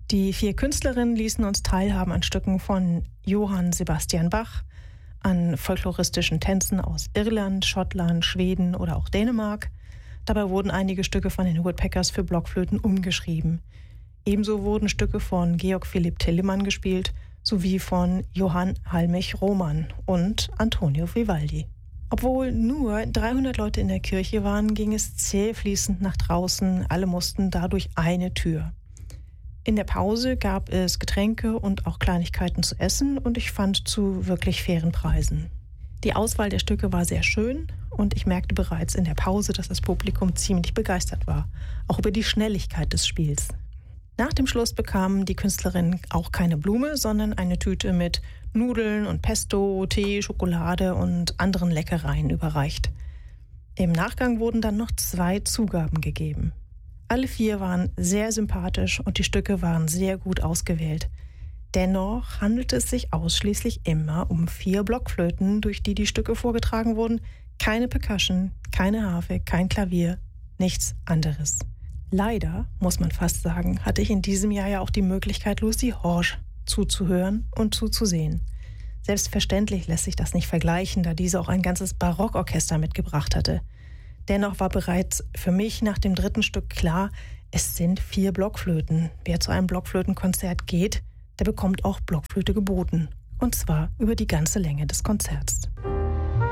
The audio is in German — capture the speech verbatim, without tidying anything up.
Die vier Künstlerinnen ließen uns teilhaben an Stücken von Johann Sebastian Bach, an folkloristischen Tänzen aus Irland, Schottland, Schweden oder auch Dänemark. Dabei wurden einige Stücke von den Woodpeckers für Blockflöten umgeschrieben. Ebenso wurden Stücke von Georg Philipp Telemann gespielt, sowie von Johann Halmich Roman und Antonio Vivaldi. Obwohl nur dreihundert Leute in der Kirche waren, ging es zäh fließend nach draußen. Alle mussten dadurch eine Tür. In der Pause gab es Getränke und auch Kleinigkeiten zu essen und ich fand zu wirklich fairen Preisen. Die Auswahl der Stücke war sehr schön und ich merkte bereits in der Pause, dass das Publikum ziemlich begeistert war, auch über die Schnelligkeit des Spiels. Nach dem Schluss bekamen die Künstlerinnen auch keine Blume, sondern eine Tüte mit Nudeln und Pesto, Tee, Schokolade und anderen Leckereien überreicht. Im Nachgang wurden dann noch zwei Zugaben gegeben. Alle vier waren sehr sympathisch und die Stücke waren sehr gut ausgewählt. Dennoch handelte es sich ausschließlich immer um vier Blockflöten, durch die die Stücke vorgetragen wurden. Keine Percussion, keine Harfe, kein Klavier, nichts anderes. Leider, muss man fast sagen, hatte ich in diesem Jahr ja auch die Möglichkeit, Lucy Horsch zuzuhören und zuzusehen. Selbstverständlich lässt sich das nicht vergleichen, da diese auch ein ganzes Barockorchester mitgebracht hatte. Dennoch war bereits für mich nach dem dritten Stück klar, es sind vier Blockflöten. Wer zu einem Blockflötenkonzert geht, der bekommt auch Blockflöte geboten. Und zwar über die ganze Länge des Konzerts.